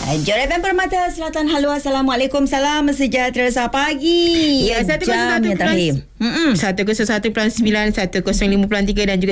Jor FM Permata Selatan. Halo, Assalamualaikum. Salam sejahtera pagi. Ya, 101.9, 101.9, 105.3 dan juga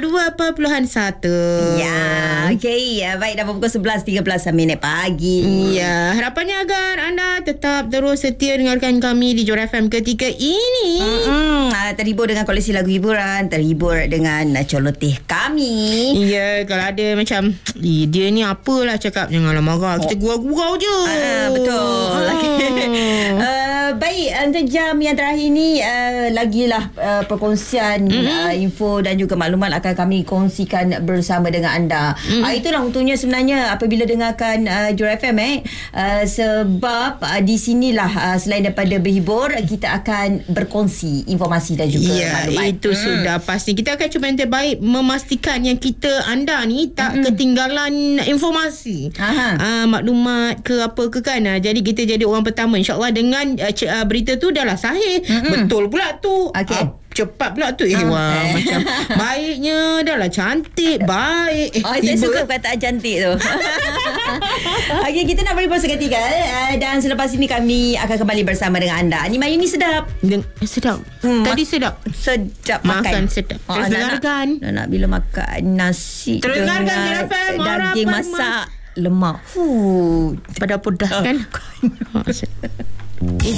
92.1. Ya, okey. Baik, dah pukul 11.13 pagi. Ya, harapannya agar anda tetap terus setia dengarkan kami di Jor FM ketika ini. Terhibur dengan koleksi lagu hiburan, terhibur dengan celoteh kami. Ya, kalau ada macam dia ni apalah cakap, janganlah marah. Kita gurau-gurau je. Betul. Baik, untuk jam yang terakhir ni lagilah perkongsian info dan juga maklumat akan kami kongsikan bersama dengan anda. Itulah untungnya sebenarnya apabila dengarkan Jor FM sebab di sinilah selain daripada berhibur, kita akan berkongsi informasi dan juga maklumat. Itu sudah pasti. Kita akan cuba yang terbaik memastikan yang anda ni tak ketinggalan informasi, maklumat ke apa ke kan. Jadi kita jadi orang pertama insyaAllah dengan berita tu dah lah sahih. Betul pula tu. Cepat pula tu. Macam baiknya dah lah cantik. Baik. Saya suka perkataan cantik tu. Okey, kita nak beri puasa ketiga dan selepas ini kami akan kembali bersama dengan anda. Ni Mayu ni sedap. Sedap. Tadi sedap. Sedap makan makan. sedap. Terus dengarkan. Nak bila makan nasi terus dengarkan daging masak lemak. Pada pedas kan.